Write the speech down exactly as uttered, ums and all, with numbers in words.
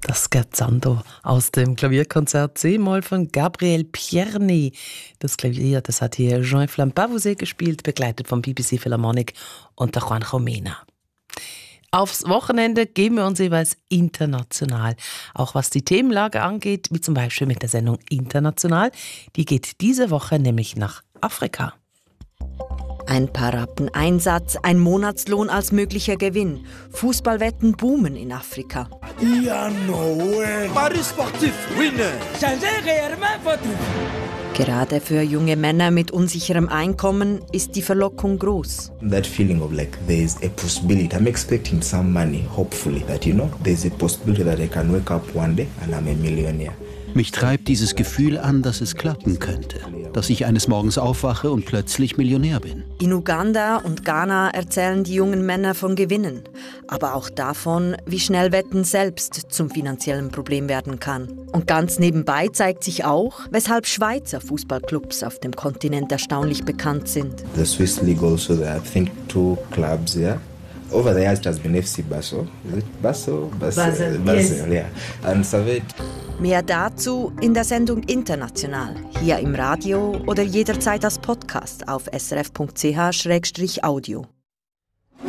Das Scherzando aus dem Klavierkonzert C-Moll von Gabriel Pierny. Das Klavier, das hat hier Jean-Yves Pavouzet gespielt, begleitet vom B B C Philharmonic und der Juan Jomena. Aufs Wochenende geben wir uns jeweils international. Auch was die Themenlage angeht, wie zum Beispiel mit der Sendung International. Die geht diese Woche nämlich nach Afrika. Ein paar Rappen Einsatz, ein Monatslohn als möglicher Gewinn. Fußballwetten boomen in Afrika. Ja, no way. Paris Sportif, winner. Changez réellement votre vie. Gerade für junge Männer mit unsicherem Einkommen ist die Verlockung groß. That feeling of like there's a possibility. I'm expecting some money, hopefully, that you know, there's a possibility that I can wake up one day and I'm a millionaire. Mich treibt dieses Gefühl an, dass es klappen könnte. Dass ich eines Morgens aufwache und plötzlich Millionär bin. In Uganda und Ghana erzählen die jungen Männer von Gewinnen. Aber auch davon, wie schnell Wetten selbst zum finanziellen Problem werden kann. Und ganz nebenbei zeigt sich auch, weshalb Schweizer Fußballclubs auf dem Kontinent erstaunlich bekannt sind. The Swiss League also, there are, I think, two clubs there. Over the years it has been F C Basel. Is it Basel? Basel, Basel, Basel, yes. Yeah. And Servette. Mehr dazu in der Sendung International, hier im Radio oder jederzeit als Podcast auf s r f punkt c h slash audio.